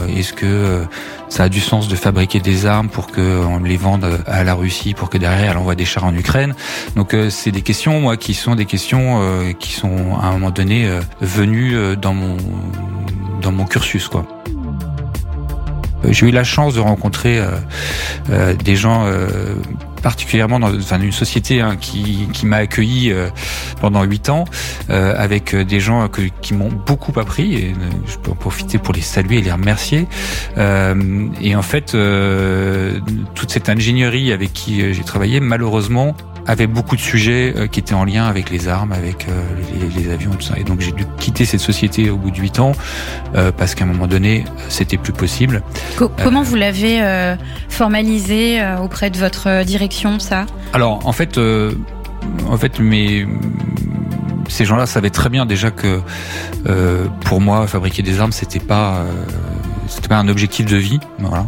est-ce que ça a du sens de fabriquer des armes pour que on les vende à la Russie, pour que derrière elle envoie des chars en Ukraine. Donc c'est des questions, moi, qui sont à un moment donné venues dans mon cursus, quoi. J'ai eu la chance de rencontrer des gens particulièrement dans une société qui m'a accueilli pendant 8 ans avec des gens qui m'ont beaucoup appris, et je peux en profiter pour les saluer et les remercier. Et en fait, toute cette ingénierie avec qui j'ai travaillé, malheureusement, avait beaucoup de sujets qui étaient en lien avec les armes, avec les avions et tout ça. Et donc j'ai dû quitter cette société au bout de 8 ans parce qu'à un moment donné, c'était plus possible. Comment vous l'avez formalisé auprès de votre direction, ça ? Alors en fait, ces gens-là savaient très bien déjà que pour moi, fabriquer des armes, c'était pas un objectif de vie, voilà.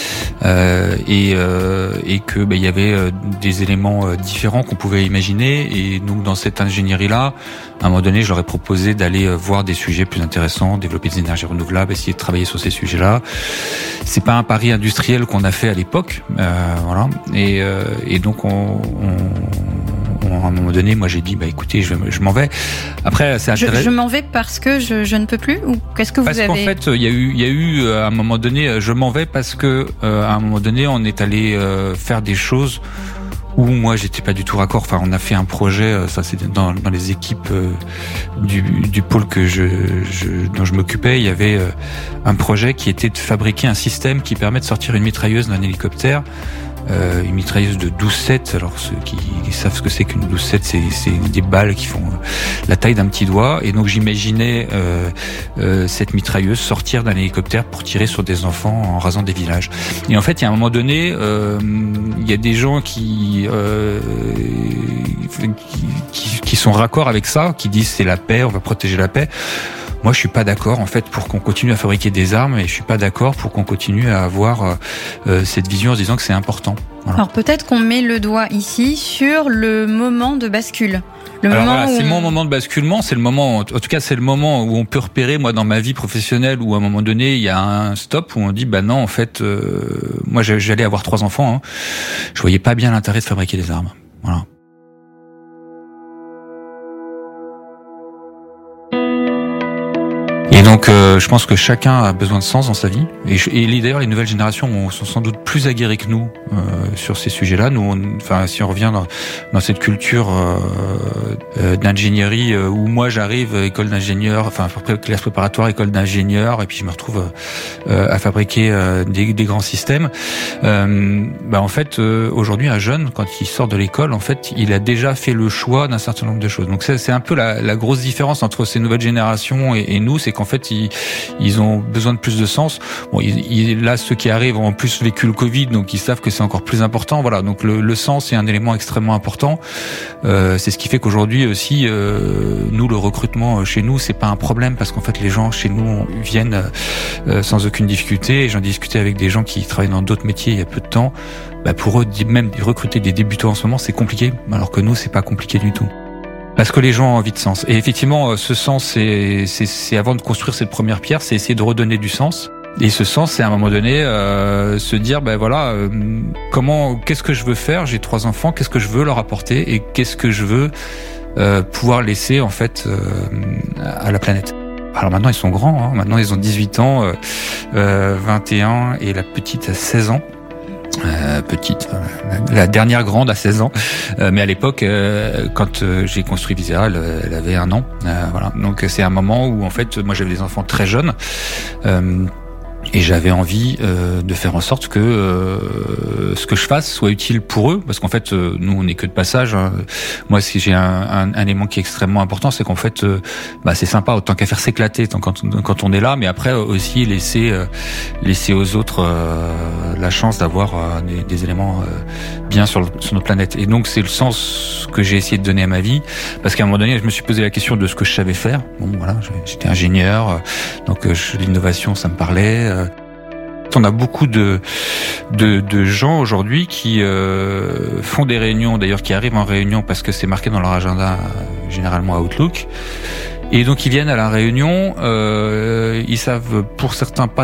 Et que il y avait des éléments différents qu'on pouvait imaginer, et donc dans cette ingénierie-là, à un moment donné, je leur ai proposé d'aller voir des sujets plus intéressants, développer des énergies renouvelables, essayer de travailler sur ces sujets-là. C'est pas un pari industriel qu'on a fait à l'époque, voilà. Et donc à un moment donné, moi j'ai dit écoutez, je m'en vais. Après, c'est intéressant. Je m'en vais parce que je ne peux plus, ou qu'est-ce que vous avez ? Parce qu'en fait, il y a eu à un moment donné, je m'en vais parce que à un moment donné, on est allé faire des choses où moi j'étais pas du tout raccord. Enfin, on a fait un projet, ça c'était dans les équipes du pôle dont je m'occupais. Il y avait un projet qui était de fabriquer un système qui permet de sortir une mitrailleuse d'un hélicoptère. Une mitrailleuse de 12-7. Alors ceux qui savent ce que c'est qu'une 12-7, c'est des balles qui font la taille d'un petit doigt. Et donc j'imaginais cette mitrailleuse sortir d'un hélicoptère pour tirer sur des enfants en rasant des villages. Et en fait, il y a un moment donné, il y a des gens qui sont raccords avec ça, qui disent c'est la paix, on va protéger la paix. Moi, je suis pas d'accord, en fait, pour qu'on continue à fabriquer des armes, et je suis pas d'accord pour qu'on continue à avoir cette vision en se disant que c'est important. Voilà. Alors peut-être qu'on met le doigt ici sur le moment de bascule. C'est mon moment de basculement, c'est le moment, en tout cas, c'est le moment où on peut repérer, moi, dans ma vie professionnelle, où à un moment donné, il y a un stop où on dit, non, en fait, moi, j'allais avoir 3 enfants, je voyais pas bien l'intérêt de fabriquer des armes. Voilà. Et donc, je pense que chacun a besoin de sens dans sa vie. Et d'ailleurs, les nouvelles générations sont sans doute plus aguerries que nous sur ces sujets-là. Nous, si on revient dans cette culture d'ingénierie où moi j'arrive école d'ingénieur, classe préparatoire, école d'ingénieur, et puis je me retrouve à fabriquer des grands systèmes. En fait, aujourd'hui, un jeune, quand il sort de l'école, en fait, il a déjà fait le choix d'un certain nombre de choses. Donc c'est un peu la grosse différence entre ces nouvelles générations et nous, c'est qu'en fait ils ont besoin de plus de sens. Bon, là ceux qui arrivent ont en plus vécu le Covid, donc ils savent que c'est encore plus important. Voilà, donc le sens est un élément extrêmement important. C'est ce qui fait qu'aujourd'hui aussi, nous, le recrutement chez nous, c'est pas un problème, parce qu'en fait les gens chez nous viennent sans aucune difficulté. Et j'en discutais avec des gens qui travaillent dans d'autres métiers il y a peu de temps. Pour eux, même recruter des débutants en ce moment, c'est compliqué, alors que nous, c'est pas compliqué du tout. Parce que les gens ont envie de sens. Et effectivement, ce sens, c'est avant de construire cette première pierre, c'est essayer de redonner du sens. Et ce sens, c'est à un moment donné se dire, qu'est-ce que je veux faire ? J'ai 3 enfants, qu'est-ce que je veux leur apporter, et qu'est-ce que je veux pouvoir laisser en fait à la planète. Alors maintenant, ils sont grands. Maintenant, ils ont 18 ans, 21, et la petite a 16 ans. La dernière grande a 16 ans, mais à l'époque, quand j'ai construit Visera, elle avait 1 an. Voilà. Donc c'est un moment où en fait, moi j'avais des enfants très jeunes. Et j'avais envie de faire en sorte que ce que je fasse soit utile pour eux, parce qu'en fait nous on n'est que de passage. Moi, si j'ai un élément qui est extrêmement important, c'est qu'en fait c'est sympa autant qu'à faire s'éclater quand on est là, mais après aussi laisser aux autres la chance d'avoir des éléments bien sur notre planète. Et donc c'est le sens que j'ai essayé de donner à ma vie, parce qu'à un moment donné je me suis posé la question de ce que je savais faire. Bon voilà, j'étais ingénieur, donc l'innovation ça me parlait. On a beaucoup de gens aujourd'hui qui font des réunions, d'ailleurs qui arrivent en réunion parce que c'est marqué dans leur agenda, généralement Outlook. Et donc ils viennent à la réunion, ils savent pour certains pas